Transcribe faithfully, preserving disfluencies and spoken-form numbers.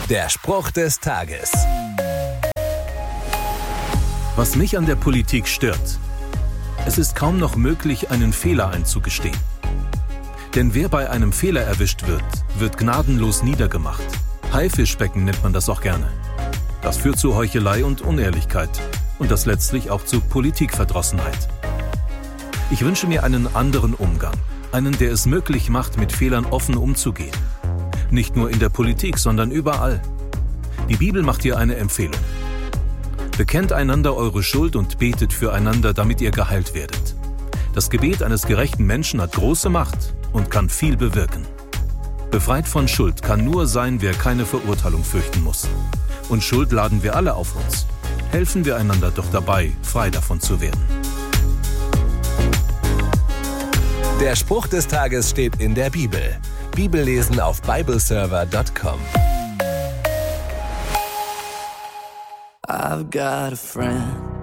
Der Spruch des Tages. Was mich an der Politik stört: Es ist kaum noch möglich, einen Fehler einzugestehen. Denn wer bei einem Fehler erwischt wird, wird gnadenlos niedergemacht. Haifischbecken nennt man das auch gerne. Das führt zu Heuchelei und Unehrlichkeit und das letztlich auch zu Politikverdrossenheit. Ich wünsche mir einen anderen Umgang, einen, der es möglich macht, mit Fehlern offen umzugehen. Nicht nur in der Politik, sondern überall. Die Bibel macht hier eine Empfehlung: Bekennt einander eure Schuld und betet füreinander, damit ihr geheilt werdet. Das Gebet eines gerechten Menschen hat große Macht und kann viel bewirken. Befreit von Schuld kann nur sein, wer keine Verurteilung fürchten muss. Und Schuld laden wir alle auf uns. Helfen wir einander doch dabei, frei davon zu werden. Der Spruch des Tages steht in der Bibel. Bibellesen auf bibleserver punkt com. I've got a friend.